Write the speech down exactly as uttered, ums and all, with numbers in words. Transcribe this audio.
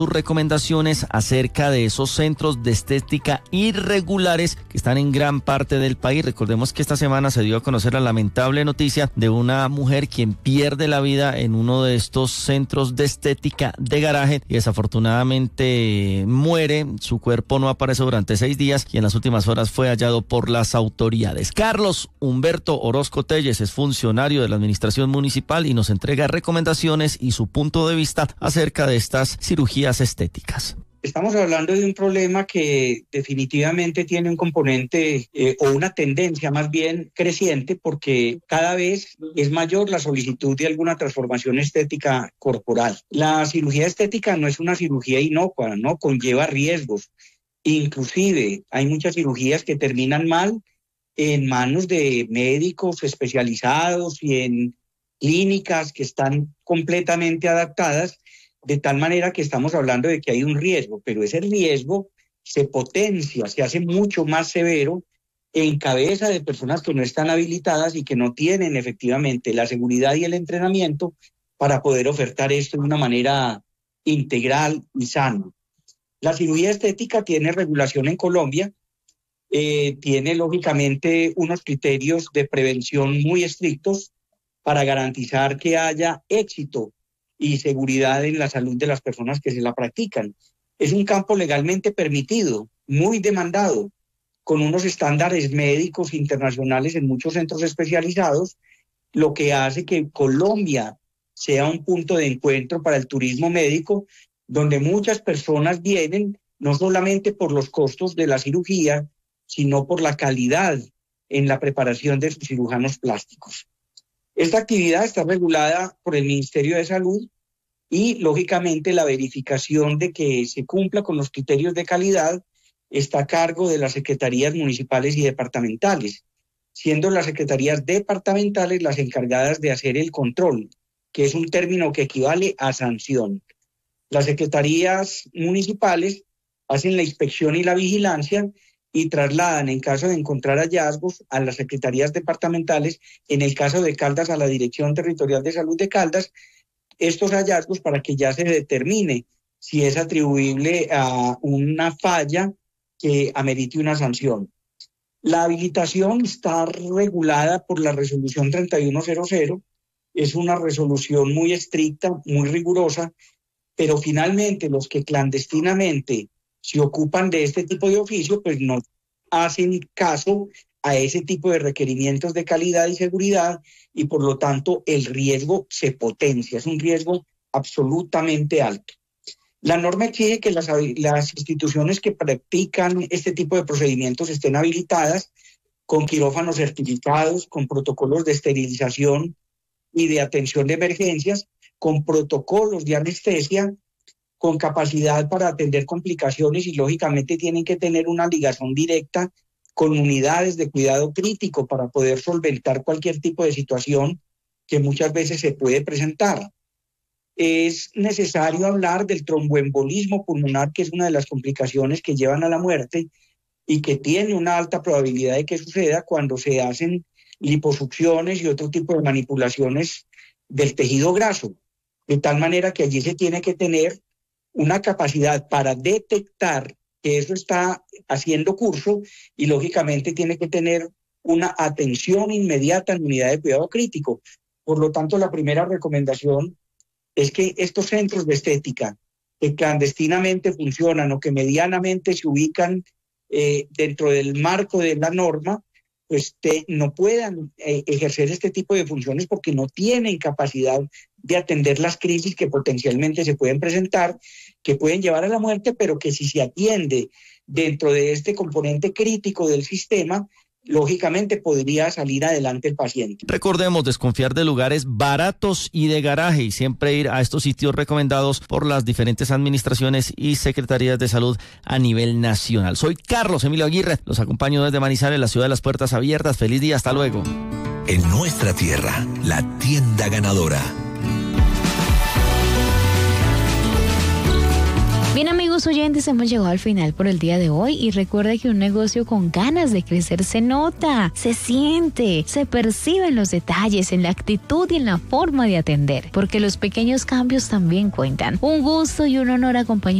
sus recomendaciones acerca de esos centros de estética irregulares que están en gran parte del país. Recordemos que esta semana se dio a conocer la lamentable noticia de una mujer quien pierde la vida en uno de estos centros de estética de garaje y desafortunadamente muere. Su cuerpo no aparece durante seis días y en las últimas horas fue hallado por las autoridades. Carlos Humberto Orozco Telles es funcionario de la administración municipal y nos entrega recomendaciones y su punto de vista acerca de estas cirugías estéticas. Estamos hablando de un problema que definitivamente tiene un componente eh, o una tendencia más bien creciente, porque cada vez es mayor la solicitud de alguna transformación estética corporal. La cirugía estética no es una cirugía inocua, ¿no? Conlleva riesgos. Inclusive hay muchas cirugías que terminan mal en manos de médicos especializados y en clínicas que están completamente adaptadas, de tal manera que estamos hablando de que hay un riesgo, pero ese riesgo se potencia, se hace mucho más severo en cabeza de personas que no están habilitadas y que no tienen efectivamente la seguridad y el entrenamiento para poder ofertar esto de una manera integral y sana. La cirugía estética tiene regulación en Colombia, eh, tiene lógicamente unos criterios de prevención muy estrictos para garantizar que haya éxito y seguridad en la salud de las personas que se la practican. Es un campo legalmente permitido, muy demandado, con unos estándares médicos internacionales en muchos centros especializados, lo que hace que Colombia sea un punto de encuentro para el turismo médico, donde muchas personas vienen no solamente por los costos de la cirugía, sino por la calidad en la preparación de sus cirujanos plásticos. Esta actividad está regulada por el Ministerio de Salud y, lógicamente, la verificación de que se cumpla con los criterios de calidad está a cargo de las secretarías municipales y departamentales, siendo las secretarías departamentales las encargadas de hacer el control, que es un término que equivale a sanción. Las secretarías municipales hacen la inspección y la vigilancia y trasladan, en caso de encontrar hallazgos, a las secretarías departamentales, en el caso de Caldas, a la Dirección Territorial de Salud de Caldas, estos hallazgos para que ya se determine si es atribuible a una falla que amerite una sanción. La habilitación está regulada por la resolución treinta y uno cero cero, es una resolución muy estricta, muy rigurosa, pero finalmente los que clandestinamente se ocupan de este tipo de oficio, pues no hacen caso a ese tipo de requerimientos de calidad y seguridad y por lo tanto el riesgo se potencia, es un riesgo absolutamente alto. La norma exige que las, las instituciones que practican este tipo de procedimientos estén habilitadas con quirófanos certificados, con protocolos de esterilización y de atención de emergencias, con protocolos de anestesia, con capacidad para atender complicaciones y lógicamente tienen que tener una ligación directa con unidades de cuidado crítico para poder solventar cualquier tipo de situación que muchas veces se puede presentar. Es necesario hablar del tromboembolismo pulmonar, que es una de las complicaciones que llevan a la muerte y que tiene una alta probabilidad de que suceda cuando se hacen liposucciones y otro tipo de manipulaciones del tejido graso, de tal manera que allí se tiene que tener una capacidad para detectar que eso está haciendo curso y lógicamente tiene que tener una atención inmediata en unidad de cuidado crítico. Por lo tanto, la primera recomendación es que estos centros de estética que clandestinamente funcionan o que medianamente se ubican eh, dentro del marco de la norma, pues te, no puedan eh, ejercer este tipo de funciones porque no tienen capacidad de atender las crisis que potencialmente se pueden presentar, que pueden llevar a la muerte, pero que si se atiende dentro de este componente crítico del sistema, lógicamente podría salir adelante el paciente. Recordemos desconfiar de lugares baratos y de garaje y siempre ir a estos sitios recomendados por las diferentes administraciones y secretarías de salud a nivel nacional. Soy Carlos Emilio Aguirre, los acompaño desde Manizales, la ciudad de las puertas abiertas. Feliz día, hasta luego. En nuestra tierra, la tienda ganadora. Bien, amigos. Amigos oyentes, hemos llegado al final por el día de hoy y recuerda que un negocio con ganas de crecer se nota, se siente, se percibe en los detalles, en la actitud y en la forma de atender, porque los pequeños cambios también cuentan. Un gusto y un honor acompañar